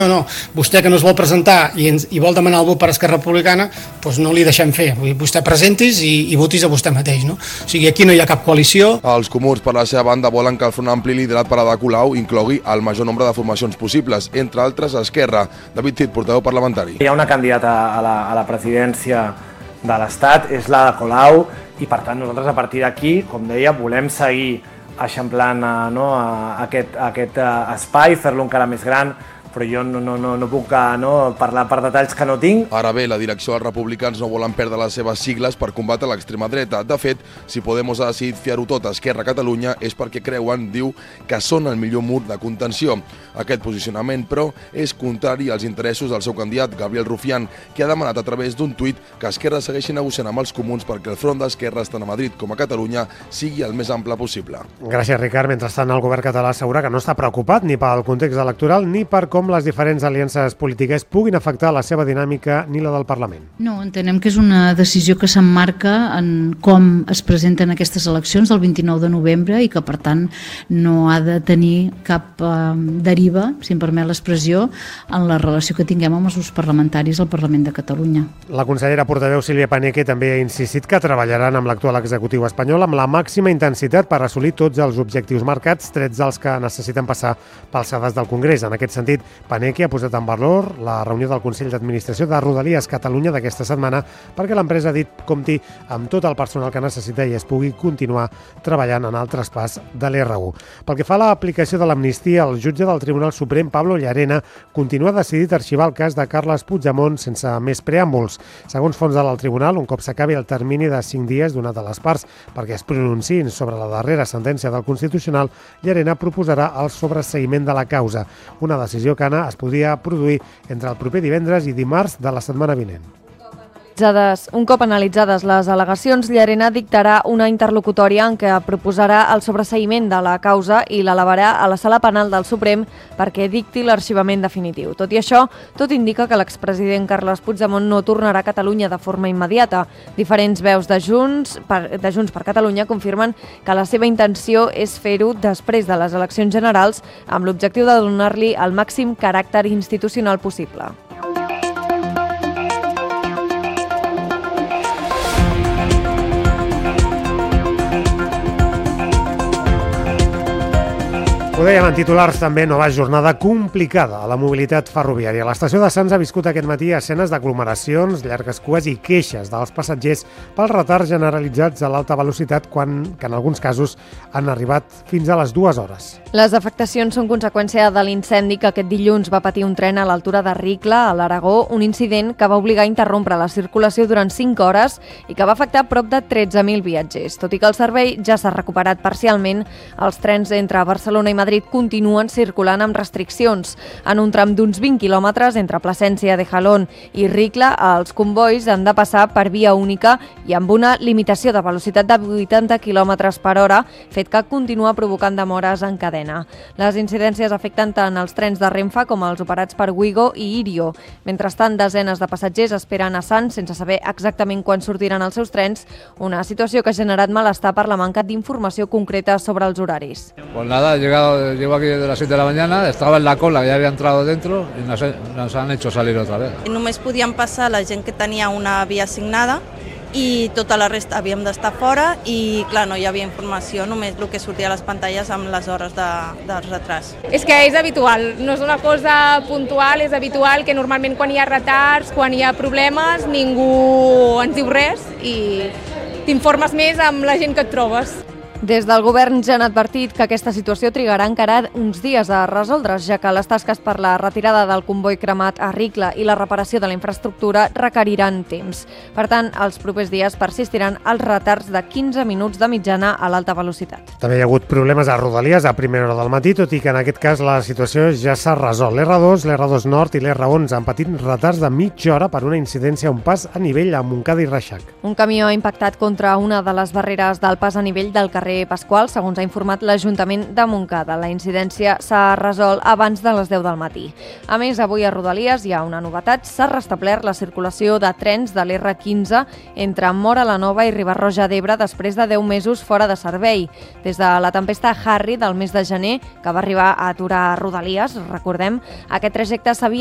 No, vostè que no es vol presentar i vol demanar el vot per Esquerra Republicana, doncs no li deixem fer. Vostè presentis i votis a vostè mateix. No? O sigui, aquí no hi ha cap coalició. Els comuns, per la seva banda, volen que el Front Ampli liderat per Ada Colau inclogui el major nombre de formacions possibles, entre altres Esquerra. David Cid, portaveu parlamentari. Hi ha una candidata a la presidència de l'Estat, és la de Colau, i per tant nosaltres a partir d'aquí, com deia, volem seguir eixamplant aquest espai, fer-lo encara més gran, però jo no puc parlar per detalls que no tinc. Ara bé, la direcció dels republicans no volen perdre les seves sigles per combatre l'extrema dreta. De fet, si Podemos ha decidit fiar-ho tot a Esquerra Catalunya és perquè creuen, diu, que són el millor mur de contenció. Aquest posicionament, però, és contrari als interessos del seu candidat, Gabriel Rufián, que ha demanat a través d'un tuit que Esquerra segueixi negociant amb els comuns perquè el front d'Esquerra, tant a Madrid com a Catalunya, sigui el més ample possible. Gràcies, Ricard. Mentrestant, el govern català assegura que no està preocupat ni pel context electoral ni per com les diferents aliances polítiques puguin afectar la seva dinàmica ni la del Parlament. No, entenem que és una decisió que s'emmarca en com es presenten aquestes eleccions del 29 de novembre i que, per tant, no ha de tenir cap deriva, si em permet l'expressió, en la relació que tinguem amb els grups parlamentaris al Parlament de Catalunya. La consellera portaveu Sílvia Paneque també ha insistit que treballaran amb l'actual executiu espanyol amb la màxima intensitat per assolir tots els objectius marcats, trets dels que necessiten passar pels sedats del Congrés. En aquest sentit, Paneque ha posat en valor la reunió del Consell d'Administració de Rodalies Catalunya d'aquesta setmana perquè l'empresa ha dit compti amb tot el personal que necessita i es pugui continuar treballant en el traspàs de l'R1. Pel que fa a l'aplicació de l'amnistia, el jutge del Tribunal Suprem, Pablo Llarena, continua decidit a arxivar el cas de Carles Puigdemont sense més preàmbuls. Segons fonts del tribunal, un cop s'acabi el termini de 5 dies donat a les parts perquè es pronunciïn sobre la darrera sentència del Constitucional, Llarena proposarà el sobreseïment de la causa, una decisió que es podria produir entre el proper divendres i dimarts de la setmana vinent. Un cop analitzades les al·legacions, Llarena dictarà una interlocutòria en què proposarà el sobreseïment de la causa i l'elevarà a la Sala Penal del Suprem perquè dicti l'arxivament definitiu. Tot i això, tot indica que l'expresident Carles Puigdemont no tornarà a Catalunya de forma immediata. Diferents veus de Junts per Catalunya confirmen que la seva intenció és fer-ho després de les eleccions generals amb l'objectiu de donar-li el màxim caràcter institucional possible. Ho dèiem en titulars també, nova jornada complicada a la mobilitat ferroviària. L'estació de Sants ha viscut aquest matí escenes d'aglomeracions, llargues cues i queixes dels passatgers pels retards generalitzats a l'alta velocitat que en alguns casos han arribat fins a les 2 hores. Les afectacions són conseqüència de l'incendi que aquest dilluns va patir un tren a l'altura de Ricla, a l'Aragó, un incident que va obligar a interrompre la circulació durant 5 hores i que va afectar prop de 13.000 viatgers. Tot i que el servei ja s'ha recuperat parcialment, els trens entre Barcelona i Madrid continuen circulant amb restriccions. En un tram d'uns 20 quilòmetres entre Plasència de Jalón i Ricla, els convois han de passar per via única i amb una limitació de velocitat de 80 km per hora, fet que continua provocant demores en cadena. Les incidències afecten tant els trens de Renfe com els operats per Wigo i Irio. Mentrestant, desenes de passatgers esperen a Sants sense saber exactament quan sortiran els seus trens, una situació que ha generat malestar per la manca d'informació concreta sobre els horaris. Pues nada, llego aquí de las 7 de la mañana, estaba en la cola, ya había entrado dentro y nos han hecho salir otra vez. Només podien passar la gent que tenia una via assignada i tota la resta havíem d'estar fora i clar, no hi havia informació, només el que sortia a les pantalles amb les hores del retras. És que és habitual, no és una cosa puntual, és habitual que normalment quan hi ha retards, quan hi ha problemes, ningú ens diu res i t'informes més amb la gent que et trobes. Des del govern ja han advertit que aquesta situació trigarà encara uns dies a resoldre's, ja que les tasques per la retirada del comboi cremat a Ricla i la reparació de la infraestructura requeriran temps. Per tant, els propers dies persistiran els retards de 15 minuts de mitjana a l'alta velocitat. També hi ha hagut problemes a Rodalies a primera hora del matí, tot i que en aquest cas la situació ja s'ha resolt. L'R2, l'R2 Nord i l'R11 han patit retards de mitja hora per una incidència a un pas a nivell a Montcada i Reixac. Un camió ha impactat contra una de les barreres del pas a nivell del carrer carrer Pasqual, segons ha informat l'Ajuntament de Montcada. La incidència s'ha resolt abans de les 10 del matí. A més, avui a Rodalies hi ha una novetat. S'ha restablert la circulació de trens de l'R15 entre Móra la Nova i Riba-roja d'Ebre després de 10 mesos fora de servei. Des de la tempesta Harry del mes de gener, que va arribar a aturar Rodalies, recordem, aquest trajecte s'havia